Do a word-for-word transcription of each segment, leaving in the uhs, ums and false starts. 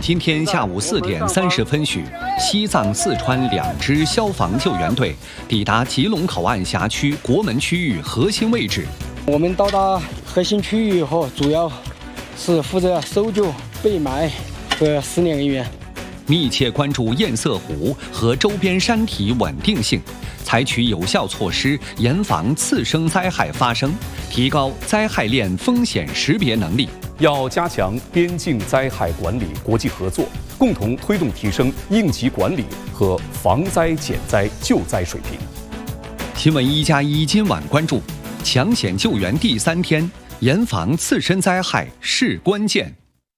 今天下午四点三十分许，西藏、四川两支消防救援队抵达吉隆口岸辖区国门区域核心位置。 我们到达核心区域以后，主要是负责搜救、被埋和失联人员， 密切关注堰塞湖和周边山体稳定性，采取有效措施，严防次生灾害发生，提高灾害链风险识别能力。 要加强边境灾害管理国际合作，共同推动提升应急管理和防灾减灾救灾水平。 新闻一加一今晚关注：抢险救援第三天，严防次生灾害是关键。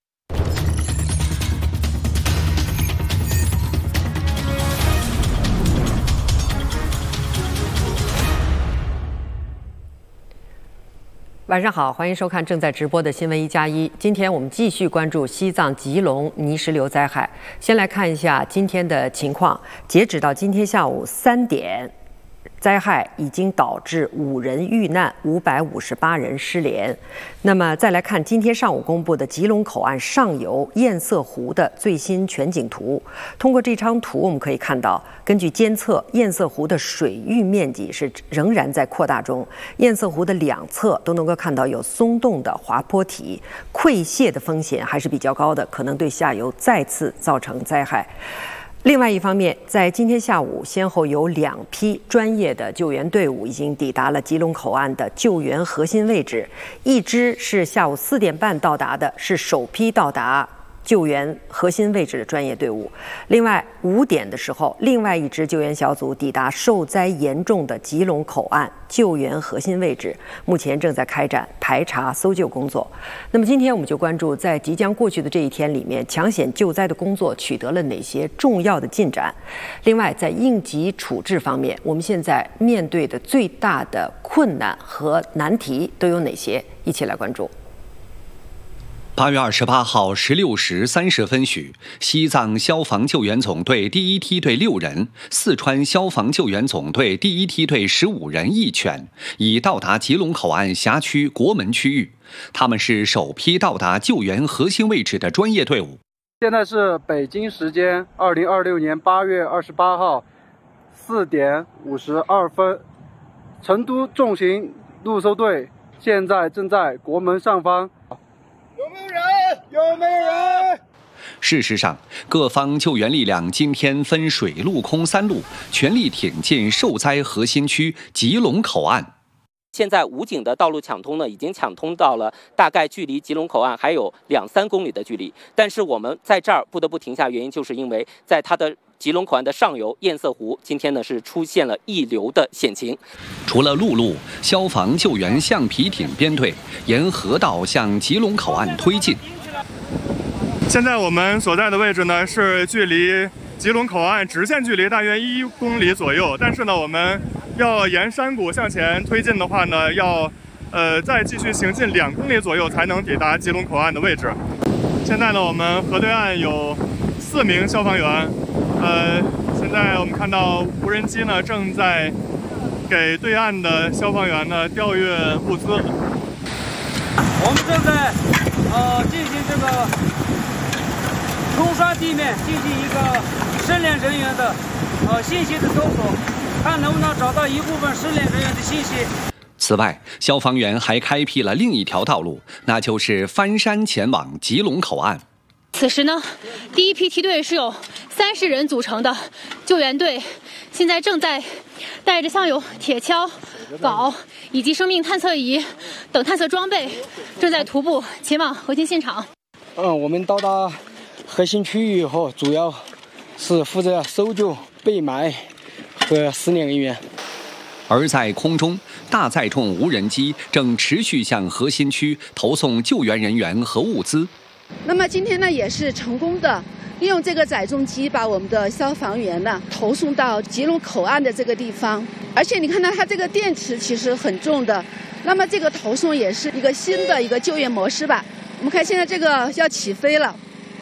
晚上好，欢迎收看正在直播的新闻一加一。今天我们继续关注西藏吉隆泥石流灾害。先来看一下今天的情况，截止到今天下午三点，灾害已经导致五人遇难，五百五十八人失联。那么再来看今天上午公布的吉隆口岸上游堰塞湖的最新全景图。通过这张图，我们可以看到，根据监测，堰塞湖的水域面积是仍然在扩大中。堰塞湖的两侧都能够看到有松动的滑坡体，溃泻的风险还是比较高的，可能对下游再次造成灾害。另外一方面，在今天下午，先后有两批专业的救援队伍已经抵达了吉隆口岸的救援核心位置。一支是下午四点半到达的，是首批到达救援核心位置的专业队伍。另外，五点的时候，另外一支救援小组抵达受灾严重的吉隆口岸救援核心位置，目前正在开展排查搜救工作。那么今天我们就关注，在即将过去的这一天里面，抢险救灾的工作取得了哪些重要的进展？另外，在应急处置方面，我们现在面对的最大的困难和难题都有哪些？一起来关注。 八月二十八号十六时三十分许，西藏消防救援总队第一梯队六人，四川消防救援总队第一梯队十五人一犬，已到达吉隆口岸辖区国门区域。他们是首批到达救援核心位置的专业队伍。 现在是北京时间二零二六年八月二十八号四点五十二分，成都重型陆搜队现在正在国门上方。有没有人？有没有人？ 事实上，各方救援力量今天分水陆空三路，全力挺进受灾核心区吉隆口岸。 现在武警的道路抢通呢，已经抢通到了大概距离吉隆口岸还有两三公里的距离。但是我们在这儿不得不停下，原因就是因为在它的吉隆口岸的上游堰塞湖，今天呢是出现了溢流的险情。 除了陆路，消防救援橡皮艇编队沿河道向吉隆口岸推进。 现在我们所在的位置呢，是距离吉隆口岸直线距离大约一公里左右，但是呢，我们要沿山谷向前推进的话呢，要呃再继续行进两公里左右才能抵达吉隆口岸的位置。现在呢，我们河对岸有四名消防员，呃，现在我们看到无人机呢正在给对岸的消防员呢调运物资。 我们正在呃进行这个冲刷地面，进行一个失联人员的呃信息的搜索，看能不能找到一部分失联人员的信息。 此外，消防员还开辟了另一条道路，那就是翻山前往吉隆口岸。 此时呢，第一批梯队是有三十人组成的救援队，现在正在带着像有铁锹、镐以及生命探测仪等探测装备，正在徒步前往核心现场。 嗯，我们到达核心区域以后，主要是负责搜救、被埋和失联人员。 而在空中，大载重无人机正持续向核心区投送救援人员和物资。 那么今天呢，也是成功的利用这个载重机把我们的消防员呢投送到吉隆口岸的这个地方。而且你看到它这个电池其实很重的，那么这个投送也是一个新的一个救援模式吧。我们看现在这个要起飞了。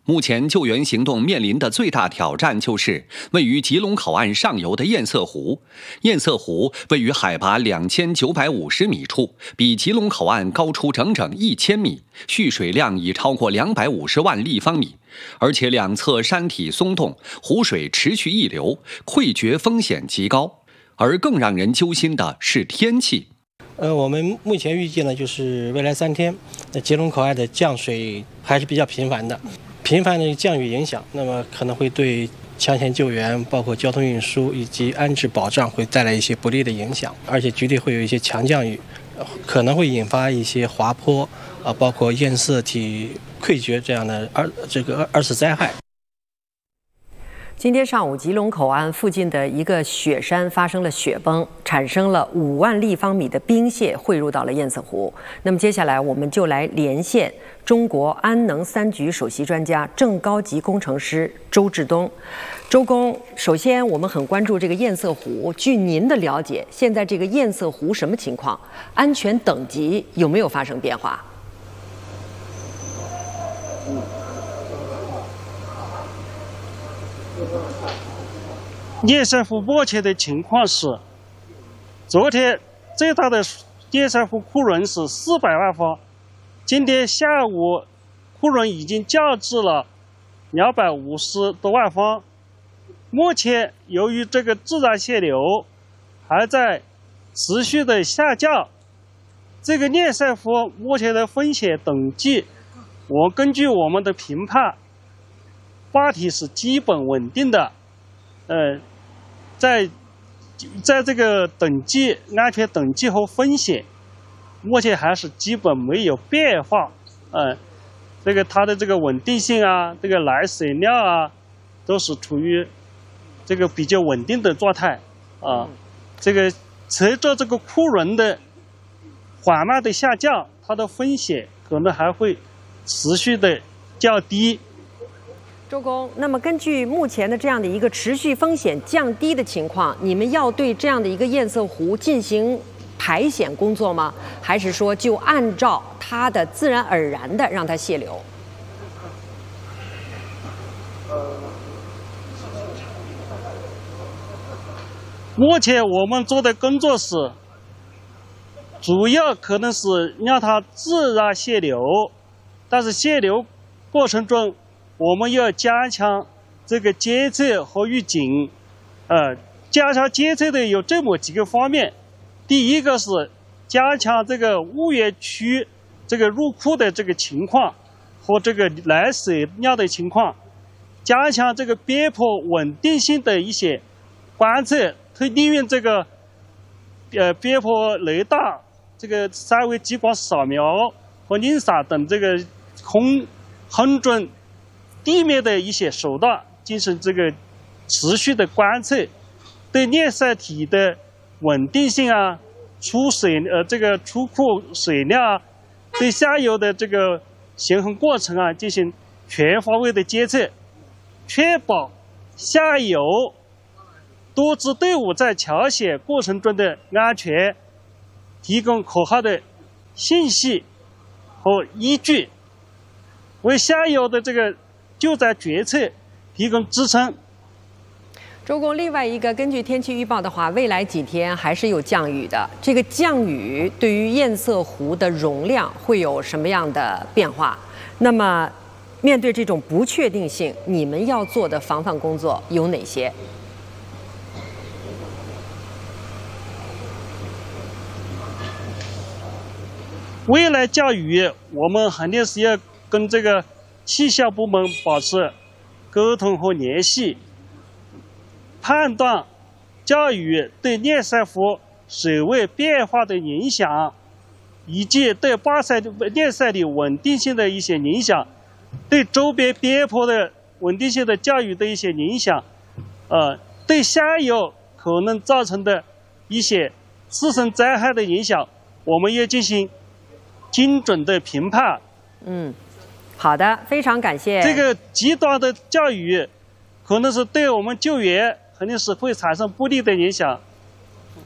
目前救援行动面临的最大挑战就是位于吉隆口岸上游的堰塞湖。堰塞湖位于海拔两千九百五十米处，比吉隆口岸高出整整一千米，蓄水量已超过两百五十万立方米。而且两侧山体松动，湖水持续溢流，溃决风险极高。而更让人揪心的是天气。 呃，我们目前预计呢，就是未来三天，那吉隆口岸的降水还是比较频繁的，频繁的降雨影响，那么可能会对抢险救援、包括交通运输以及安置保障会带来一些不利的影响，而且局地会有一些强降雨，可能会引发一些滑坡啊，包括堰塞体溃决这样的二这个二次灾害。 今天上午，吉隆口岸附近的一个雪山发生了雪崩，产生了五万立方米的冰屑汇入到了堰塞湖。那么接下来我们就来连线中国安能三局首席专家、正高级工程师周志东。周工，首先我们很关注这个堰塞湖，据您的了解，现在这个堰塞湖什么情况？安全等级有没有发生变化？ 堰塞湖目前的情况是，昨天最大的堰塞湖库容是四百万方，今天下午库容已经降至了两百五十多万方。目前由于这个自然泄流还在持续的下降，这个堰塞湖目前的风险等级，我根据我们的评判，坝体是基本稳定的。呃，在在这个等级安全等级和风险，目前还是基本没有变化。呃，这个它的这个稳定性啊，这个来水量啊，都是处于这个比较稳定的状态啊。这个随着这个库容的缓慢的下降，它的风险可能还会持续的降低。 周工，那么根据目前的这样的一个持续风险降低的情况，你们要对这样的一个堰塞湖进行排险工作吗？还是说就按照它的自然而然的让它泄流？ 目前我们做的工作是，主要可能是让它自然泄流，但是泄流过程中，我们要加强这个监测和预警。呃，加强监测的有这么几个方面。第一个是加强这个污染区这个入库的这个情况和这个来水量的情况，加强这个边坡稳定性的一些观测，利用这个呃边坡雷达、这个三维激光扫描和零散等这个空衡准地面的一些手段进行这个持续的观测，对堰塞体的稳定性啊、出水呃这个出库水量啊，对下游的这个行洪过程啊进行全方位的监测，确保下游多支队伍在抢险过程中的安全，提供可靠的信息和依据，为下游的这个救灾决策提供支撑。 周工，另外一个，根据天气预报的话，未来几天还是有降雨的。这个降雨对于堰塞湖的容量会有什么样的变化？那么，面对这种不确定性，你们要做的防范工作有哪些？ 未来降雨，我们肯定是要跟这个气象部门保持沟通和联系，判断降雨对堰塞湖水位变化的影响，以及对坝塞堰塞的稳定性的一些影响，对周边边坡的稳定性的降雨的一些影响，呃，对下游可能造成的一些次生灾害的影响，我们要进行精准的评判。 嗯，好的，非常感谢。 这个极端的降雨，可能是对我们救援肯定是会产生不利的影响。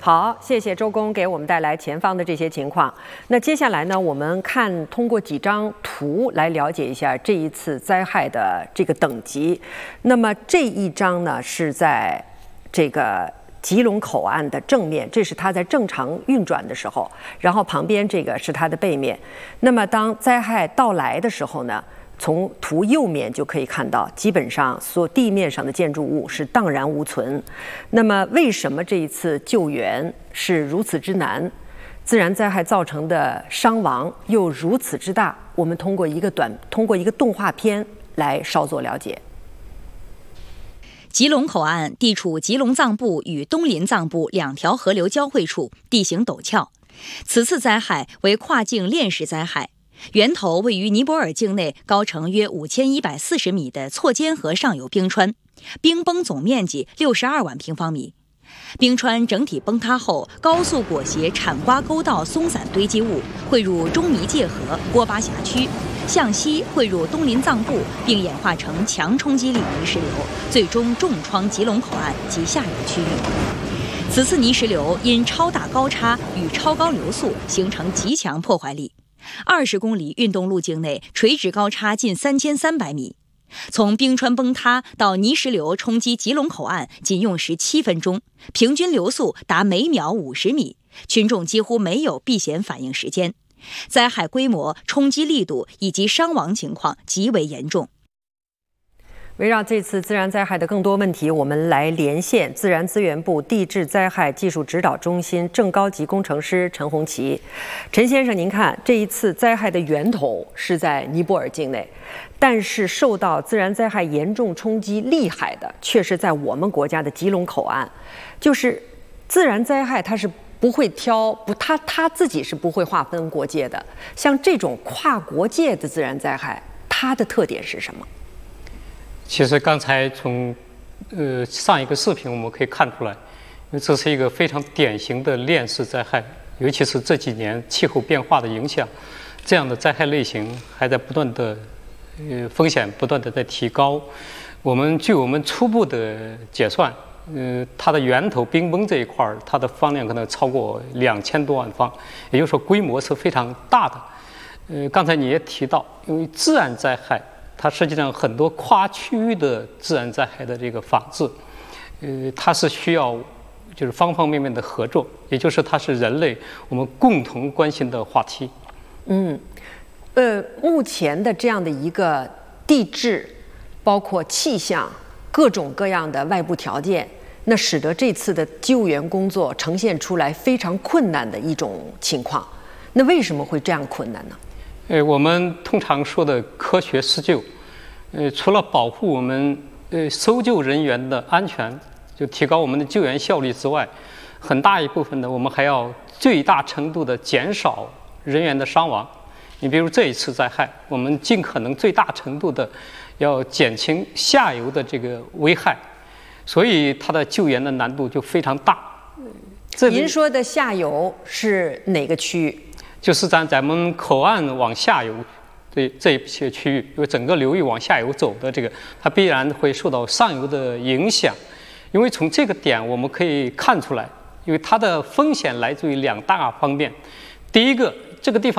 好，谢谢周工给我们带来前方的这些情况。那接下来呢，我们看通过几张图来了解一下这一次灾害的这个等级。那么这一张呢是在这个吉隆口岸的正面，这是它在正常运转的时候，然后旁边这个是它的背面。那么当灾害到来的时候呢，从图右面就可以看到，基本上所地面上的建筑物是荡然无存。那么，为什么这一次救援是如此之难？自然灾害造成的伤亡又如此之大？我们通过一个短，通过一个动画片来稍作了解。 吉隆口岸地处吉隆藏布与东林藏布两条河流交汇处，地形陡峭。此次灾害为跨境链式灾害。源头位于尼泊尔境内高程约五千一百四十米的错间河上游冰川，冰崩总面积六十二万平方米。冰川整体崩塌后，高速裹挟铲瓜沟道松散堆积物汇入中尼界河郭巴峡区，向西汇入东林藏布，并演化成强冲击力泥石流，最终重创吉隆口岸及下游区域。此次泥石流因超大高差与超高流速形成极强破坏力。二十公里运动路径内，垂直高差近三千三百米。从冰川崩塌到泥石流冲击吉隆口岸，仅用时七分钟，平均流速达每秒五十米，群众几乎没有避险反应时间。灾害规模、冲击力度以及伤亡情况极为严重。 围绕这次自然灾害的更多问题，我们来连线自然资源部地质灾害技术指导中心正高级工程师陈红旗。陈先生，您看，这一次灾害的源头是在尼泊尔境内，但是受到自然灾害严重冲击厉害的，却是在我们国家的吉隆口岸。就是自然灾害，它是不会挑不，它它自己是不会划分国界的。像这种跨国界的自然灾害，它的特点是什么？ 其实刚才从呃上一个视频我们可以看出来，因为这是一个非常典型的链式灾害，尤其是这几年气候变化的影响，这样的灾害类型还在不断的呃风险不断的在提高。我们据我们初步的解算，呃它的源头冰崩这一块儿，它的方量可能超过两千多万方，也就是说规模是非常大的。呃刚才你也提到，因为自然灾害它实际上很多跨区域的自然灾害的这个防治，呃，它是需要就是方方面面的合作，也就是它是人类我们共同关心的话题。 嗯，呃，目前的这样的一个地质，包括气象各种各样的外部条件，那使得这次的救援工作呈现出来非常困难的一种情况。那为什么会这样困难呢？ 呃，我们通常说的科学施救，呃，除了保护我们呃搜救人员的安全，就提高我们的救援效率之外，很大一部分呢，我们还要最大程度的减少人员的伤亡。你比如这一次灾害，我们尽可能最大程度的要减轻下游的这个危害，所以它的救援的难度就非常大。 这您说的下游是哪个区域？ 就是在咱们口岸往下游这这一些区域，因为整个流域往下游走的这个，它必然会受到上游的影响。因为从这个点我们可以看出来，因为它的风险来自于两大方面。第一个，这个地方